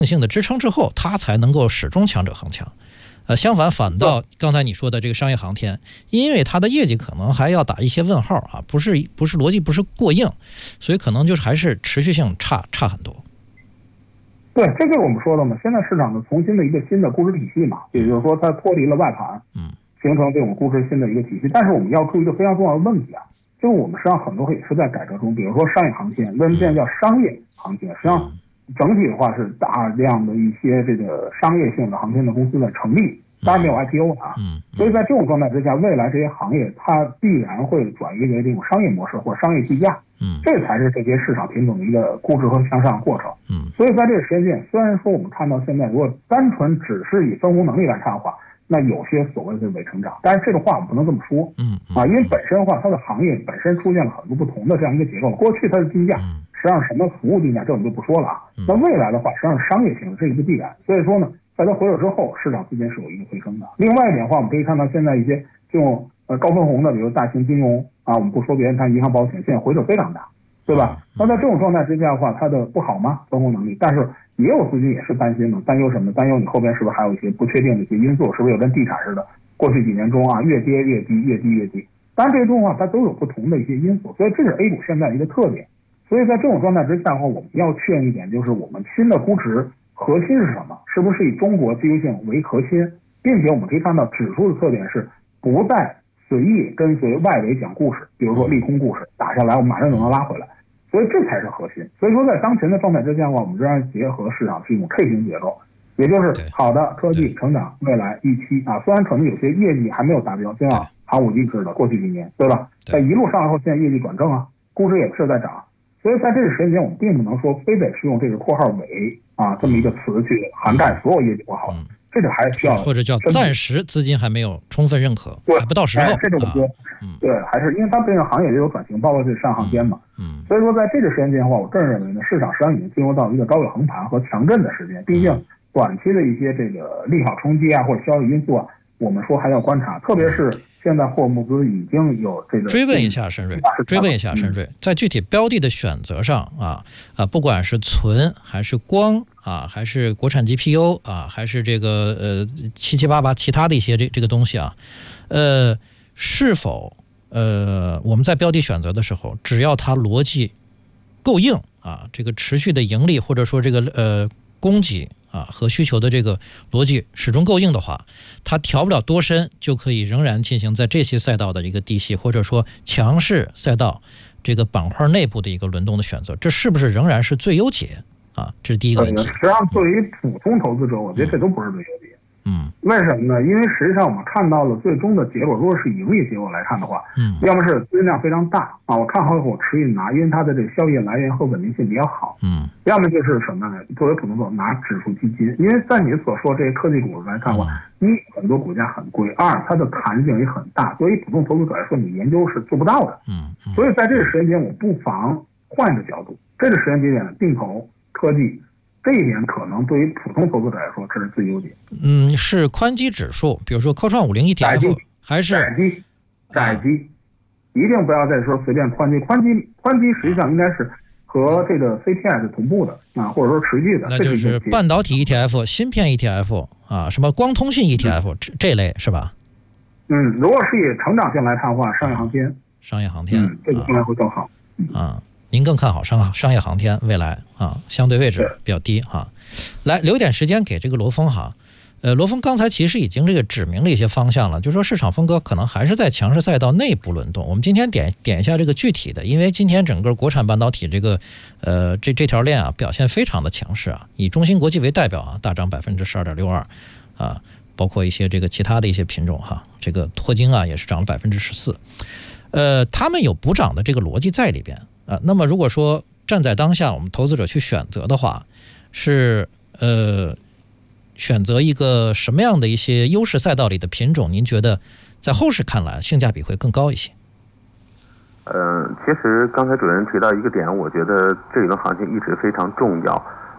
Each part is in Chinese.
性的支撑之后，它才能够始终强者恒强。相反倒刚才你说的这个商业航天，因为它的业绩可能还要打一些问号啊，不是逻辑不是过硬，所以可能就是还是持续性差很多。 对，这就是我们说的嘛，现在市场的重新的一个新的估值体系嘛，也就是说它脱离了外盘，形成这种估值新的一个体系。但是我们要注意一个非常重要的问题啊，就是我们实际上很多也是在改革中，比如说商业航天，为什么现在叫商业航天？实际上整体的话是大量的一些这个商业性的航天的公司的成立，当然没有 IPO 啊。所以在这种状态之下，未来这些行业它必然会转移为这种商业模式或者商业计价。这才是这些市场品种的一个估值和向上的过程。所以在这个时间点，虽然说我们看到现在如果单纯只是以分红能力来看的话，那有些所谓的伪成长，但是这个话我们不能这么说。因为本身的话，它的行业本身出现了很多不同的这样一个结构。过去它的定价实际上什么服务定价这我们就不说了啊。那未来的话，实际上是商业性的，这是一个必然。所以说呢，在它回落之后，市场资金是有一个回升的。另外一点的话，我们可以看到现在一些这种高分红的，比如大型金融啊，我们不说别人，看银行、保险，现在回手非常大，对吧？那在这种状态之下的话，它的不好吗？分红能力，但是也有资金也是担心嘛，担忧什么？担忧你后边是不是还有一些不确定的一些因素？是不是有跟地产似的，过去几年中啊，越跌越低，越低越低？当然这些中啊，它都有不同的一些因素，所以这是 A 股现在的一个特点。所以在这种状态之下的话，我们要确认一点，就是我们新的估值核心是什么？是不是以中国基金性为核心？并且我们可以看到指数的特点是不再随意跟随外围讲故事，比如说利空故事打下来，我们马上就能拉回来，所以这才是核心。所以说在当前的状态之下的话，我们仍然结合市场是一种 K 型结构，也就是好的科技成长未来预期啊，虽然可能有些业绩还没有达标，就像航母机制的过去几年，对吧？在一路上来后，现在业绩转正啊，估值也是在涨。所以在这个时间点，我们并不能说非得是用这个括号尾啊这么一个词去涵盖所有业绩不好，这个还是需要或者叫暂时资金还没有充分认可，还不到时候。 这种说，对，还是因为它这个行业也有转型，包括这上航天嘛，所以说在这个时间点的话，我个人认为呢，市场实际上已经进入到一个高位横盘和强震的时间。毕竟短期的一些这个利好冲击啊或者消息因素啊，我们说还要观察，特别是现在货物资已经有这个。 追问一下申瑞，在具体标的的选择上不管是存还是光啊，还是国产 GPU 啊，还是这个七七八八其他的一些这个东西啊，是否我们在标的选择的时候，只要它逻辑够硬啊，这个持续的盈利或者说这个供给啊和需求的这个逻辑始终够硬的话，它调不了多深就可以仍然进行在这些赛道的一个低吸或者说强势赛道这个板块内部的一个轮动的选择，这是不是仍然是最优解啊？这是第一个问题。 实际上对于普通投资者，我觉得这都不是最优解。为什么呢？因为实际上我们看到了最终的结果，如果是盈利结果来看的话，要么是资金量非常大啊，我看好以后我持续拿，因为它的这个效益来源和稳定性比较好。要么就是什么呢？作为普通投资者拿指数基金，因为在你所说这些科技股来看的话，一很多股价很贵，二它的弹性也很大，对于普通投资者来说，你研究是做不到的。所以在这个时间点，我不妨换一个角度，这个时间点定投科技。这一点可能对于普通投资者来说，这是最优解。 是宽基指数，比如说科创50 ETF， 还是窄基，一定不要再说随便宽基。宽基实际上应该是和这个 CPI 同步的啊，或者说持续的。 那就是半导体 ETF、芯片 ETF 啊，什么光通信 ETF 这类是吧？ 如果是以成长性来看的话，商业航天，这个应该会更好您更看好商业航天未来相对位置比较低来留点时间给这个罗峰罗峰刚才其实已经这个指明了一些方向了，就是说市场风格可能还是在强势赛道内部轮动。我们今天点一下这个具体的，因为今天整个国产半导体这个这条链表现非常的强势以中芯国际为代表大涨12.62%包括一些这个其他的一些品种这个拓晶也是涨了14%。他们有补涨的这个逻辑在里边那么如果说站在当下我们投资者去选择的话，是选择一个什么样的一些优势赛道里的品种，您觉得在后市看来性价比会更高一些？ 其实刚才主任提到一个点，我觉得这一轮行情一直非常重要。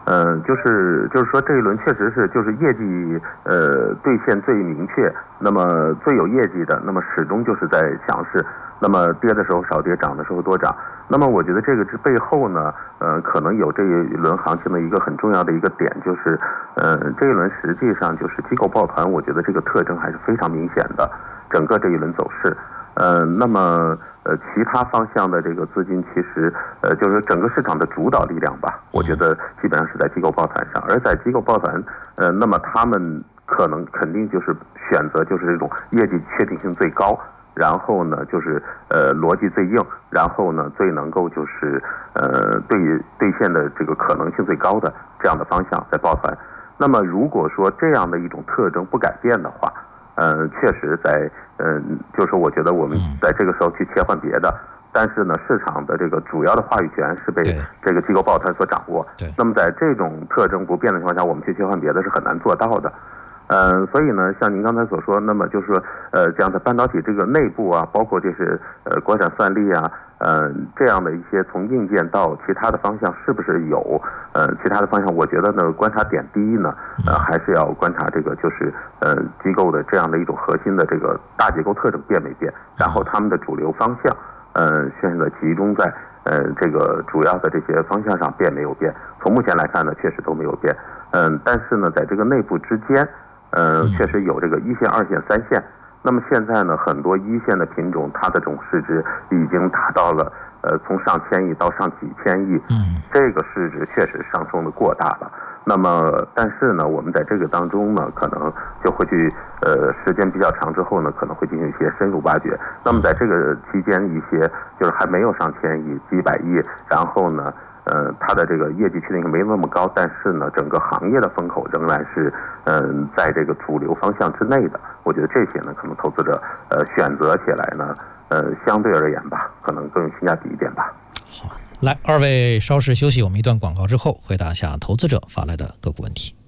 就是说这一轮确实是就是业绩兑现最明确，那么最有业绩的，那么始终就是在强势，那么跌的时候少跌，涨的时候多涨。那么我觉得这个之背后呢，可能有这一轮行情的一个很重要的一个点，就是这一轮实际上就是机构抱团，我觉得这个特征还是非常明显的，整个这一轮走势。那么其他方向的这个资金其实就是整个市场的主导力量吧，我觉得基本上是在机构抱团上，而在机构抱团，那么他们肯定就是选择就是这种业绩确定性最高，然后呢就是逻辑最硬，然后呢最能够就是兑现的这个可能性最高的这样的方向在抱团。那么如果说这样的一种特征不改变的话，确实在就是我觉得我们在这个时候去切换别的，但是呢市场的这个主要的话语权是被这个机构抱团所掌握。那么在这种特征不变的情况下，我们去切换别的是很难做到的。所以呢，像您刚才所说，那么就是说，这样的半导体这个内部啊，包括就是国产算力啊，这样的一些从硬件到其他的方向，是不是有其他的方向？我觉得呢，观察点第一呢，还是要观察这个就是机构的这样的一种核心的这个大结构特征变没变，然后他们的主流方向，现在集中在这个主要的这些方向上变没有变？从目前来看呢，确实都没有变。但是呢，在这个内部之间。确实有这个一线、二线、三线。那么现在呢，很多一线的品种，它的这种市值已经达到了从上千亿到上几千亿，这个市值确实上升的过大了。那么，但是呢，我们在这个当中呢，可能就会去时间比较长之后呢，可能会进行一些深入挖掘。那么在这个期间，一些就是还没有上千亿、几百亿，然后呢。它的这个业绩确定性没那么高，但是呢，整个行业的风口仍然是在这个主流方向之内的。我觉得这些呢，可能投资者选择起来呢，相对而言吧，可能更有性价比一点吧。 好，来，二位稍事休息，我们一段广告之后回答一下投资者发来的个股问题。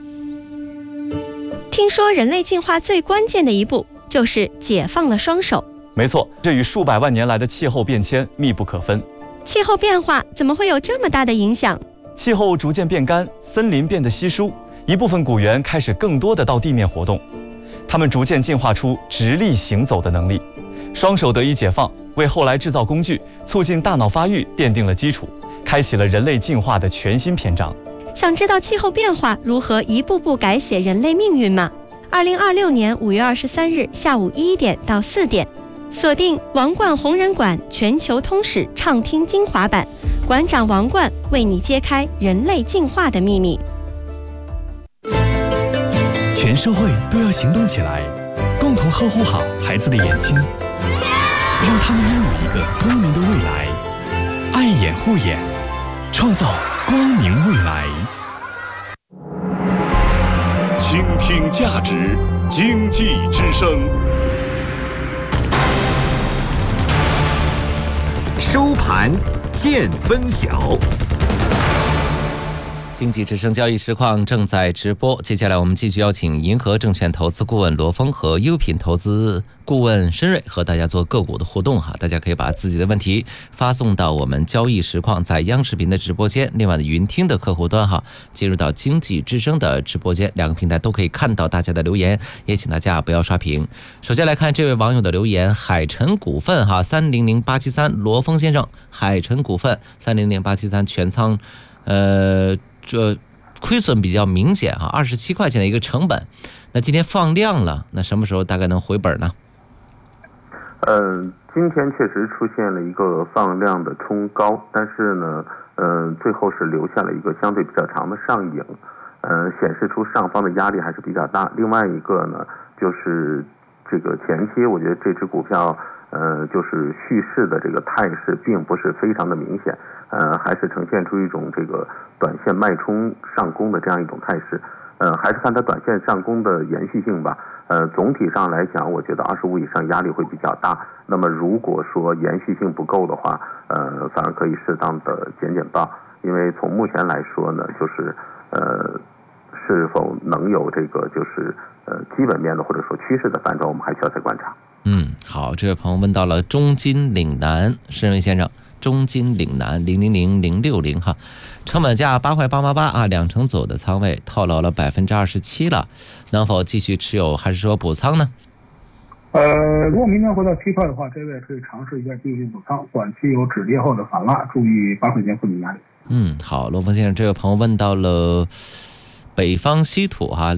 听说人类进化最关键的一步就是解放了双手。 没错，这与数百万年来的气候变迁密不可分。 气候变化怎么会有这么大的影响？ 气候逐渐变干，森林变得稀疏，一部分古猿开始更多的到地面活动，它们逐渐进化出直立行走的能力，双手得以解放，为后来制造工具、促进大脑发育奠定了基础，开启了人类进化的全新篇章。 想知道气候变化如何一步步改写人类命运吗？2026年5月23日下午1点到4点。锁定王冠红人馆全球通史畅听精华版，馆长王冠为你揭开人类进化的秘密。 全社会都要行动起来，共同呵护好孩子的眼睛，让他们拥有一个光明的未来。爱眼护眼，创造光明未来。 倾听价值，经济之声。 收盘见分晓。 经济之声交易实况正在直播，接下来我们继续邀请银河证券投资顾问罗峰和优品投资顾问申瑞和大家做个股的互动哈。大家可以把自己的问题发送到我们交易实况在央视频的直播间，另外的云听的客户端哈，进入到经济之声的直播间，两个平台都可以看到大家的留言，也请大家不要刷屏。首先来看这位网友的留言，海辰股份哈300873罗峰先生，海辰股份300873全仓这亏损比较明显哈，27块钱的一个成本，那今天放量了，那什么时候大概能回本呢？ 今天确实出现了一个放量的冲高，但是呢，最后是留下了一个相对比较长的上影，显示出上方的压力还是比较大。另外一个呢，就是这个前期我觉得这只股票，就是蓄势的这个态势并不是非常的明显，还是呈现出一种这个短线脉冲上攻的这样一种态势，还是看它短线上攻的延续性吧。总体上来讲，我觉得25以上压力会比较大。那么如果说延续性不够的话，反而可以适当的减磅，因为从目前来说呢，就是是否能有这个就是基本面的或者说趋势的反转，我们还需要再观察。 好，这位朋友问到了中金岭南，申瑞先生， 中金岭南000060哈，成本价8块888啊，2成左右的仓位套牢了27%了，能否继续持有还是说补仓呢？ 如果明天回到7块的话，这位可以尝试一下继续补仓，短期有止跌后的反拉，注意8块钱附近压力。 好，罗峰先生，这位朋友问到了北方稀土哈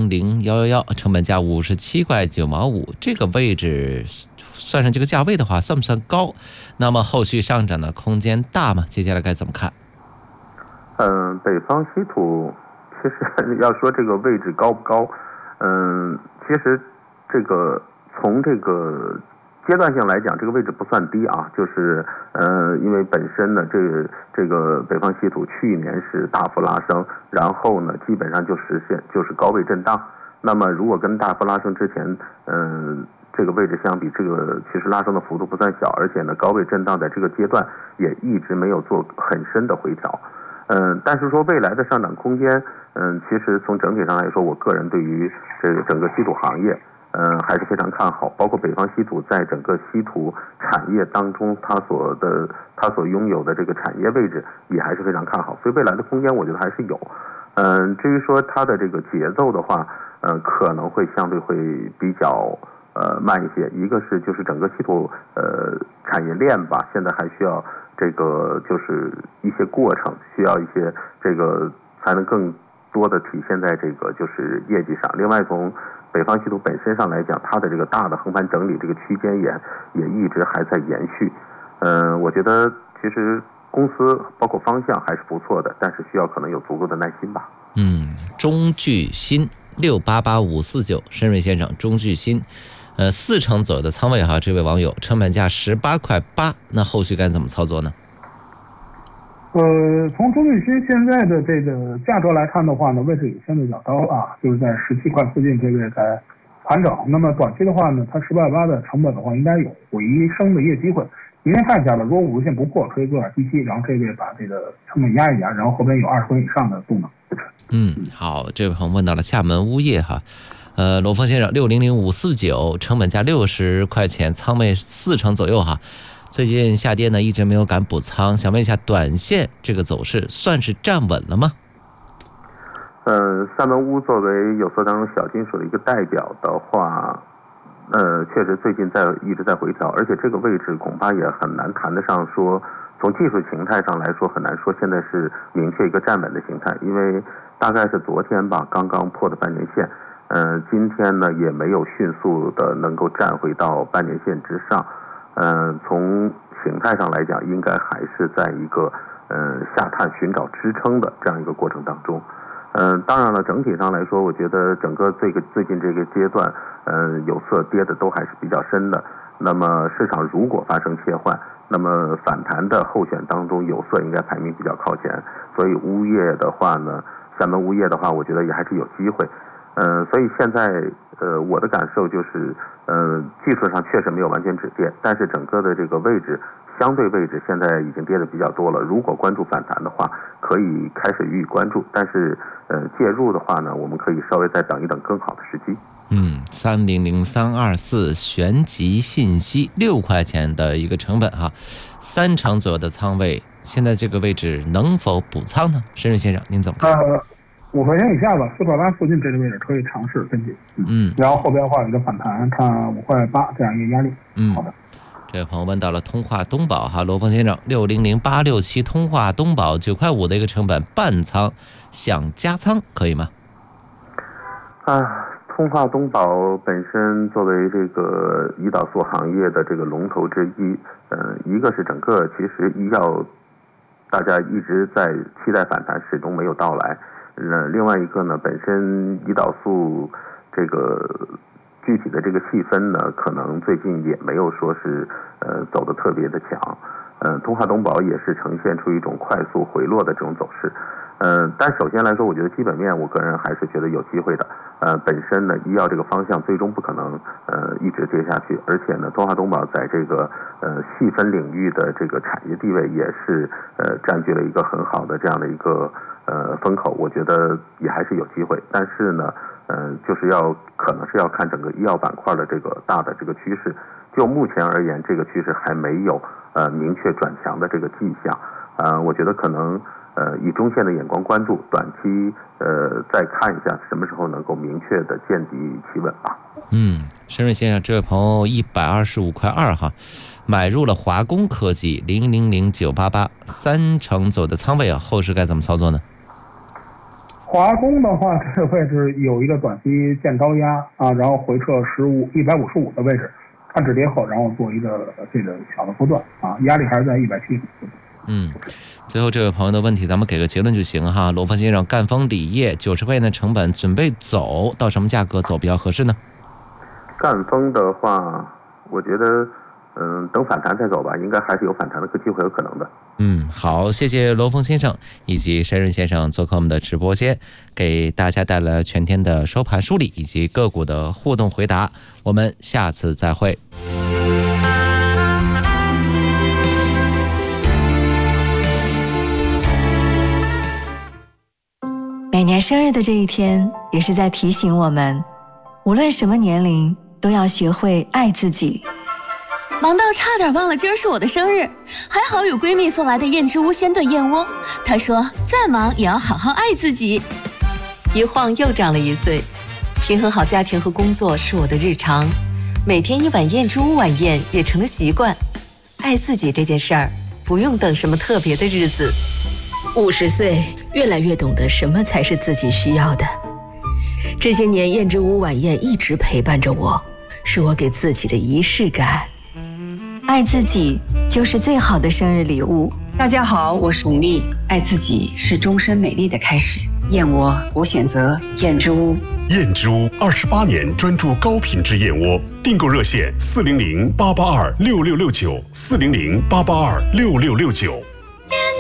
600111，成本价57块9毛5，这个位置算上这个价位的话，算不算高？那么后续上涨的空间大吗？接下来该怎么看？ 北方稀土其实要说这个位置高不高，其实这个从这个阶段性来讲，这个位置不算低啊，就是因为本身呢，这个北方稀土去年是大幅拉升，然后呢，基本上就是高位震荡。那么如果跟大幅拉升之前，这个位置相比，这个其实拉升的幅度不算小，而且呢，高位震荡在这个阶段也一直没有做很深的回调。但是说未来的上涨空间，其实从整体上来说，我个人对于这个整个稀土行业，还是非常看好，包括北方稀土在整个稀土产业当中，它所拥有的这个产业位置也还是非常看好，所以未来的空间我觉得还是有。至于说它的这个节奏的话，可能会相对会比较慢一些。一个是就是整个稀土产业链吧，现在还需要这个就是一些过程，需要一些这个才能更多的体现在这个就是业绩上。另外从北方稀土本身上来讲，它的这个大的横盘整理这个区间也一直还在延续。我觉得其实公司包括方向还是不错的，但是需要可能有足够的耐心吧。 中聚锌688549，申瑞先生，中聚锌，4成左右的仓位哈，这位网友，成本价18块8，那后续该怎么操作呢？ 从中聚锌现在的这个价格来看的话呢，位置也相对比较高啊，就是在17块附近这个在盘整。那么短期的话呢，它18块8的成本的话，应该有回升的一个机会。明天看一下吧，如果5日线不破，可以做点低吸，然后这个把这个成本压一压，然后后边有20块以上的动能支持。 好，这位朋友问到了厦门钨业哈，罗峰先生600549，成本价60块钱，仓位4成左右哈。最近下跌呢，一直没有敢补仓，想问一下，短线这个走势算是站稳了吗？ 厦门钨作为有色当中小金属的一个代表的话，确实最近一直在回调，而且这个位置恐怕也很难谈得上说，从技术形态上来说很难说现在是明确一个站稳的形态，因为大概是昨天吧刚刚破的半年线，今天呢也没有迅速的能够站回到半年线之上。从形态上来讲，应该还是在一个下探寻找支撑的这样一个过程当中。当然了，整体上来说，我觉得整个最近这个阶段，有色跌的都还是比较深的。那么市场如果发生切换，那么反弹的候选当中，有色应该排名比较靠前。所以钨业的话呢，厦门钨业的话，我觉得也还是有机会。所以现在我的感受就是，技术上确实没有完全止跌，但是整个的这个位置相对位置现在已经跌得比较多了。如果关注反弹的话，可以开始予以关注，但是介入的话呢，我们可以稍微再等一等更好的时机。 300324旋即信息6块钱的一个成本哈，3成左右的仓位，现在这个位置能否补仓呢？申瑞先生，您怎么看 ？5块钱以下吧，4块8附近这个位置可以尝试跟进。然后后边的话有一个反弹，看5块8这样一个压力。好的。 这位朋友问到了通化东宝哈，罗峰先生600867，通化东宝9块5的一个成本，半仓，想加仓可以吗？ 通化东宝本身作为这个胰岛素行业的这个龙头之一，一个是整个其实医药大家一直在期待反弹，始终没有到来。另外一个呢，本身胰岛素这个具体的这个细分呢，可能最近也没有说是走得特别的强。通化东宝也是呈现出一种快速回落的这种走势。但首先来说，我觉得基本面我个人还是觉得有机会的。本身呢，医药这个方向最终不可能一直跌下去，而且呢，通化东宝在这个细分领域的这个产业地位也是占据了一个很好的这样的一个风口，我觉得也还是有机会。但是呢， 就是可能是要看整个医药板块的这个大的这个趋势。就目前而言，这个趋势还没有明确转强的这个迹象。我觉得可能以中线的眼光关注，短期再看一下什么时候能够明确的见底企稳吧。 申瑞先生，这位朋友125.2块哈，买入了华工科技000988，30%左右的仓位啊，后市该怎么操作呢？ 华工的话，这个位置有一个短期见高压啊，然后回撤155的位置，看止跌后，然后做一个这个小的波段啊，压力还是在170。 最后这位朋友的问题，咱们给个结论就行哈。罗峰先生，赣锋锂业90块钱的成本准备走到什么价格走比较合适呢？ 赣锋的话，我觉得等反弹再走吧，应该还是有反弹的机会有可能的。 好，谢谢罗峰先生以及申润先生做客我们的直播间，给大家带来全天的收盘梳理以及个股的互动回答。我们下次再会。 每年生日的这一天，也是在提醒我们，无论什么年龄，都要学会爱自己。 忙到差点忘了今儿是我的生日，还好有闺蜜送来的燕之屋鲜炖燕窝。她说再忙也要好好爱自己。 一晃又长了1岁，平衡好家庭和工作是我的日常，每天1碗燕之屋晚宴也成了习惯。爱自己这件事儿，不用等什么特别的日子。 50岁，越来越懂得什么才是自己需要的。这些年，燕之屋晚宴一直陪伴着我，是我给自己的仪式感。 爱自己就是最好的生日礼物。 大家好，我是巩俐。爱自己是终身美丽的开始。燕窝，我选择燕之屋。 燕之屋28年专注高品质燕窝，订购热线400-882-6669，400-882-6669。